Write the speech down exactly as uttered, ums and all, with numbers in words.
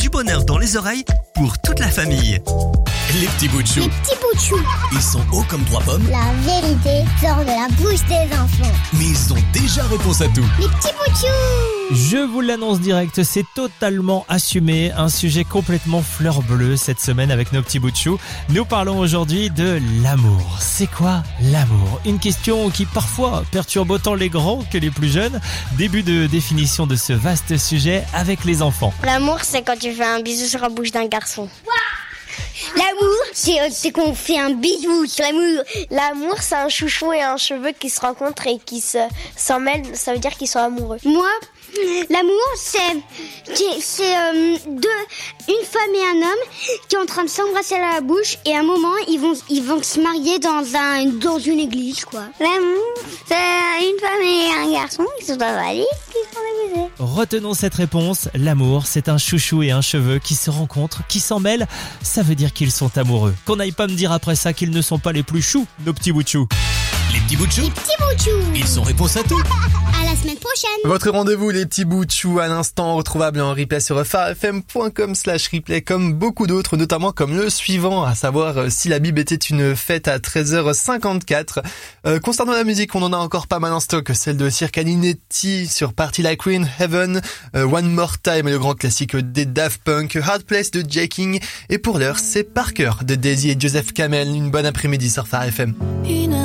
du bonheur dans les oreilles pour toute la famille. Les petits bouts de chou. Les petits bouts de chou. Ils sont hauts comme trois pommes. La vérité sort de la bouche des enfants. Mais ils ont déjà réponse à tout. Les petits bouts de chou. Je vous l'annonce direct, c'est totalement assumé, un sujet complètement fleur bleue cette semaine avec nos petits bouts de chou. Nous parlons aujourd'hui de l'amour. C'est quoi l'amour? Une question qui parfois perturbe autant les grands que les plus jeunes. Début de définition de ce vaste sujet avec les enfants. L'amour, c'est quand tu fais un bisou sur la bouche d'un garçon. L'amour, c'est, c'est qu'on fait un bisou sur l'amour. L'amour, c'est un chouchou et un cheveu qui se rencontrent et qui se, s'en mêlent. Ça veut dire qu'ils sont amoureux. Moi, l'amour, c'est, c'est, c'est euh, deux, une femme et un homme qui sont en train de s'embrasser à la bouche et à un moment, ils vont, ils vont se marier dans un, dans une église, quoi. L'amour, c'est une femme et un garçon qui sont dans la vie, qui sont amusés. Retenons cette réponse. L'amour, c'est un chouchou et un cheveu qui se rencontrent, qui s'en mêlent. Ça veut dire qu'ils sont amoureux. Qu'on n'aille pas me dire après ça qu'ils ne sont pas les plus choux, nos petits bouts de chou. Les petits bouts de chou. Les petits bouts de chou. Ils sont réponse à tout. À la semaine prochaine. Votre rendez-vous, les petits bouts de chou, à l'instant, retrouvable en replay sur farfm.com slash replay, comme beaucoup d'autres, notamment comme le suivant, à savoir euh, si la Bible était une fête à treize heures cinquante-quatre. Euh, concernant la musique, on en a encore pas mal en stock, celle de Circa Ninetti sur Party Like Queen, Heaven, euh, One More Time, le grand classique des Daft Punk, Hard Place de J. King, et pour l'heure, c'est Parker de Daisy et Joseph Kamel. Une bonne après-midi sur Phare F M.